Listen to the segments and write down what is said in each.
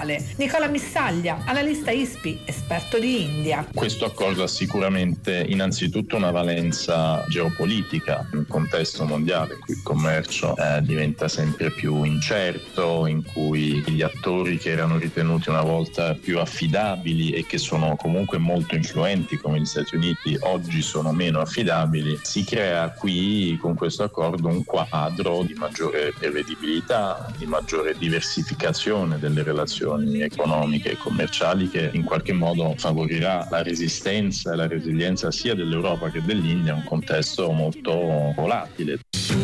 globale. Nicola Missaglia, analista ISPI, esperto di India. Questo accordo ha sicuramente innanzitutto una valenza geopolitica, in un contesto mondiale in cui il commercio diventa sempre più incerto, in cui gli attori che erano ritenuti una volta più affidabili e che sono comunque molto influenti come gli Stati Uniti oggi sono meno affidabili. Si crea qui con questo accordo un quadro di maggiore prevedibilità, di maggiore diversificazione delle relazioni economiche e commerciali, che in qualche modo favorirà la resistenza e la resilienza sia dell'Europa che dell'India in un contesto molto volatile.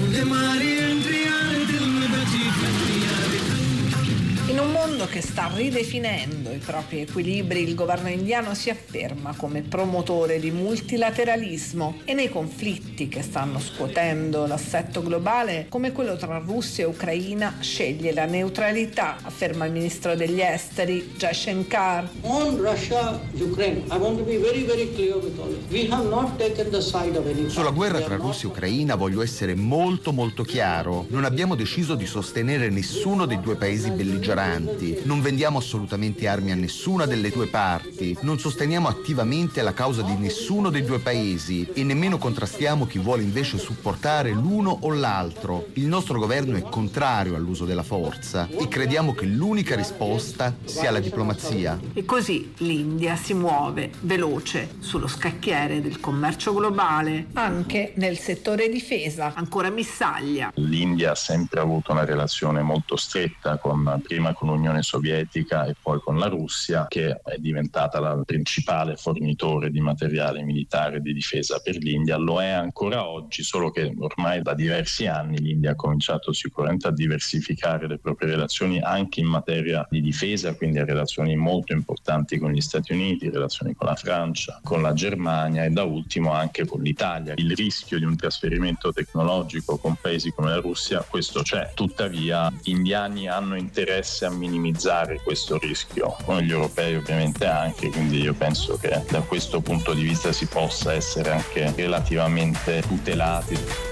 In un mondo che sta ridefinendo i propri equilibri, il governo indiano si afferma come promotore di multilateralismo e nei conflitti che stanno scuotendo l'assetto globale, come quello tra Russia e Ucraina, sceglie la neutralità, afferma il ministro degli esteri Jaishankar. On Russia, Ukraine, I want to be very, very clear with all of you. We have not taken the side of any. Sulla guerra tra Russia e Ucraina voglio essere molto chiaro. Non abbiamo deciso di sostenere nessuno dei due paesi belligeranti. Non vendiamo assolutamente armi a nessuna delle due parti, non sosteniamo attivamente la causa di nessuno dei due paesi e nemmeno contrastiamo chi vuole invece supportare l'uno o l'altro. Il nostro governo è contrario all'uso della forza e crediamo che l'unica risposta sia la diplomazia. E così l'India si muove veloce sullo scacchiere del commercio globale, anche nel settore difesa. Ancora Missaglia. L'India ha sempre avuto una relazione molto stretta prima con l'Unione Sovietica e poi con la Russia, che è diventata la principale fornitore di materiale militare di difesa per l'India. Lo è ancora oggi, solo che ormai da diversi anni l'India ha cominciato sicuramente a diversificare le proprie relazioni anche in materia di difesa, quindi ha relazioni molto importanti con gli Stati Uniti, relazioni con la Francia, con la Germania e da ultimo anche con l'Italia. Il rischio di un trasferimento tecnologico con paesi come la Russia, questo c'è. Tuttavia gli indiani hanno interesse a minimizzare questo rischio, con gli europei ovviamente anche, quindi io penso che da questo punto di vista si possa essere anche relativamente tutelati.